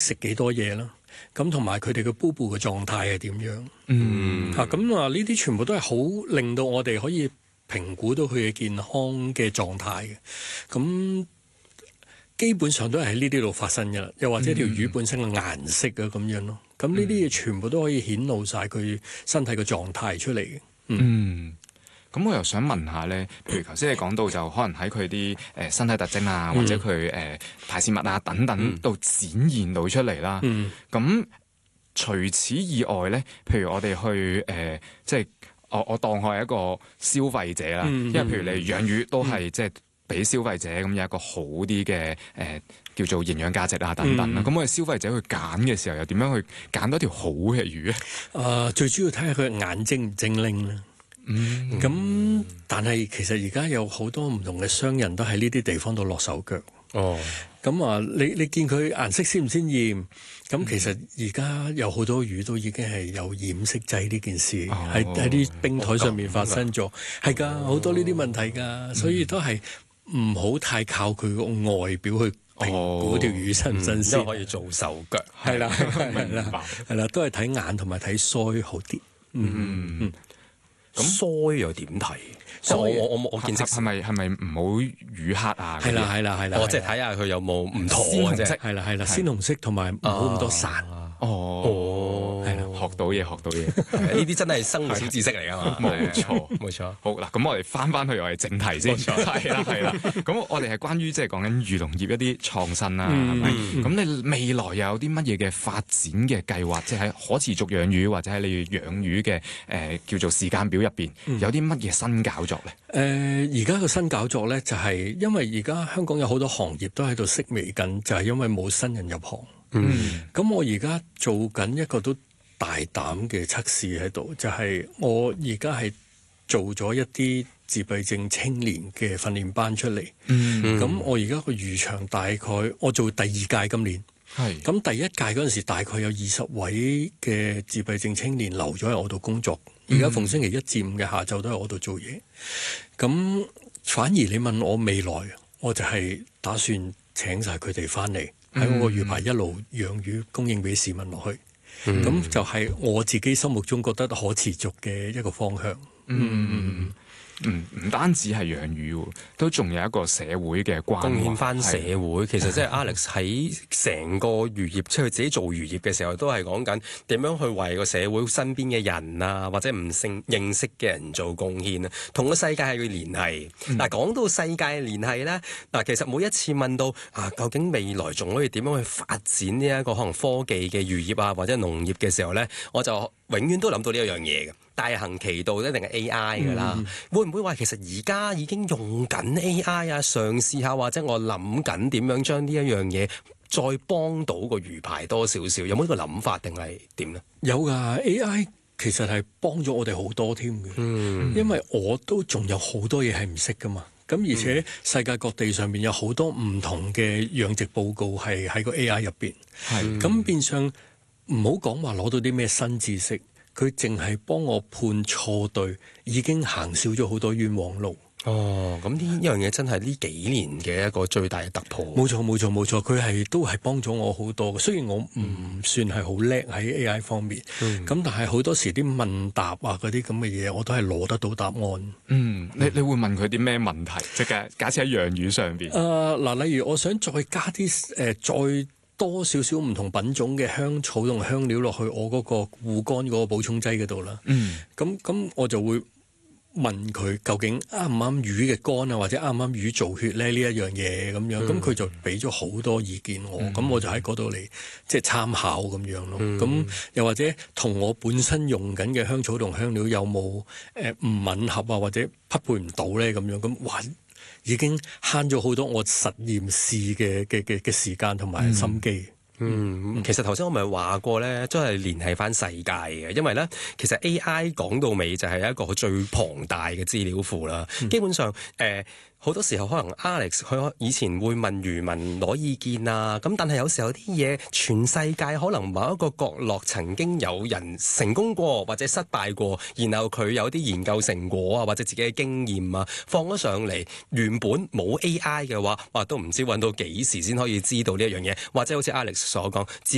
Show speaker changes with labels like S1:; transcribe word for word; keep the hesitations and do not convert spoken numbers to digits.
S1: 食幾多嘢啦，咁同埋佢哋嘅 B B 嘅狀態係點樣？
S2: 嗯，
S1: 嚇咁啊，呢啲全部都係好令到我哋可以評估到佢嘅健康嘅狀態嘅。咁基本上都係喺呢啲度發生嘅啦，又或者條魚本身嘅顏色啊咁樣咯。咁呢啲嘢全部都可以顯露晒佢身體嘅狀態出嚟嘅。
S2: 嗯，咁我又想問下咧，譬如頭先你講到就可能喺佢啲誒身體特徵啊，或者佢誒排泄物啊等等度展現到出嚟啦。咁、嗯、除此以外咧，譬如我哋去誒、呃，即係我我當佢係一個消費者啦，嗯、因為譬如你養魚都係、嗯、即係。俾消費者咁有一個好啲嘅誒叫做營養價值啊等等啦，咁、嗯、我哋消費者去揀嘅時候又點樣去揀到條好嘅魚咧？誒、
S1: 呃，最主要睇下佢眼睛唔精靈啦。嗯，咁、嗯、但係其實而家有好多唔同嘅商人都喺呢啲地方度落手腳。哦，咁啊，你你見佢顏色鮮唔鮮豔？咁其實而家有好多魚都已經係有染色劑呢件事，喺喺啲冰台上面發生咗，係㗎，好多呢啲問題㗎，嗯、所以都係。唔好太靠佢個外表去評估條魚新唔新鮮，
S3: 因為可以做手腳。
S1: 係啦，係啦，係啦，都係睇眼同埋睇腮好啲。嗯嗯，
S3: 咁腮又點睇？我我我我見識
S2: 係咪係咪唔好魚黑啊？
S1: 係啦係啦係啦，
S3: 我即係睇下佢有冇唔妥
S2: 嘅啫。
S1: 係啦係啦，鮮紅色同埋唔好咁多散。
S2: 哦，係啦，學到嘢，學到嘢，
S3: 呢啲真係生活小知識嚟㗎嘛，
S2: 冇錯，
S3: 冇錯。
S2: 好嗱，咁我哋翻翻去我哋正題先，係啦，係啦。咁我哋係關於即係講緊漁農業一啲創新啦，係咪？咁你未來又有啲乜嘢嘅發展嘅計劃？即係喺可持續養魚或者喺你養魚嘅誒叫做時間表入邊，有啲乜嘢新搞作咧？
S1: 誒，而家個新搞作咧，就係因為而家香港有好多行業都喺度式微緊，就係因為冇新人入行。嗯，咁我而家做緊一個都大膽嘅測試喺度，就係、是、我而家係做咗一啲自閉症青年嘅訓練班出嚟。嗯，咁我而家個漁場大概我做第二屆今年，係咁是第一屆嗰陣時大概有二十位嘅自閉症青年留咗喺我度工作，而家逢星期一至五嘅下晝都喺我度做嘢。咁反而你問我未來，我就係打算請晒佢哋翻嚟。喺我個魚排一路養魚供應俾市民落去，咁、嗯、就係我自己心目中覺得可持續嘅一個方向。嗯。嗯
S2: 唔唔單止係養魚，都仲有一個社會嘅關係，
S3: 貢獻翻社會。是其實即係 Alex 喺成個漁業，即係佢自己做漁業嘅時候，都係講緊點樣去為個社會身邊嘅人啊，或者唔認認識嘅人做貢獻啊，同個世界係要聯繫。嗱、嗯，講到世界聯繫咧，嗱，其實每一次問到啊，究竟未來仲可以點樣去發展呢一個可能科技嘅漁業啊，或者農業嘅時候咧，我就永遠都諗到呢一樣嘢嘅。大行其道一定係 A I 㗎啦，嗯、會唔會話其實而家已經用緊 A I 啊？嘗試下或者我諗緊點樣將呢一樣嘢再幫到個魚排多少少？有冇呢個諗法定係點呢？
S1: 有㗎 A I 其實係幫咗我哋好多添嘅，嗯、因為我都仲有好多嘢係唔識㗎嘛。咁而且世界各地上面有好多唔同嘅養殖報告係喺個 A I 入邊，係咁、嗯、變相唔好講話攞到啲咩新知識。佢淨係幫我判錯對，已經行少咗好多冤枉路。
S3: 哦，咁呢樣嘢真係呢幾年嘅一個最大嘅突破。
S1: 冇錯，冇錯，冇錯，佢係都係幫咗我好多。雖然我唔算係好叻喺 A I 方面，咁、嗯、但係好多時啲問答啊嗰啲咁嘅嘢，我都係攞得到答案。
S2: 嗯，你你會問佢啲咩問題？即係假設喺養魚上邊。誒
S1: 嗱、呃，例如我想再加啲誒、呃、再。多少少唔同品種嘅香草同香料落去我嗰個護肝嗰個補充劑嗰度啦。嗯，咁咁我就會問佢究竟啱唔啱魚嘅肝啊，或者啱唔啱魚造血咧呢一樣嘢咁樣。咁佢、嗯、就俾咗好多意見我，咁、嗯、我就喺嗰度嚟即係參考咁樣咯。咁、嗯、又或者同我本身用緊嘅香草同香料有冇誒唔吻合啊，或者匹配唔到咧咁樣咁哇！已經慳咗好多我實驗試嘅嘅嘅嘅時間同埋心機。
S3: 嗯，嗯其實頭先我咪話過咧，都係聯繫翻世界嘅，因為咧其實 A I 講到尾就係一個最龐大嘅資料庫啦。嗯、基本上誒。呃好多時候可能 Alex 佢以前會問漁民攞意見啊，咁但係有時候啲嘢全世界可能某一個角落曾經有人成功過或者失敗過，然後佢有啲研究成果啊或者自己嘅經驗啊放咗上嚟，原本冇 A I 嘅話，哇都唔知揾到幾時先可以知道呢一樣嘢，或者好似 Alex 所講。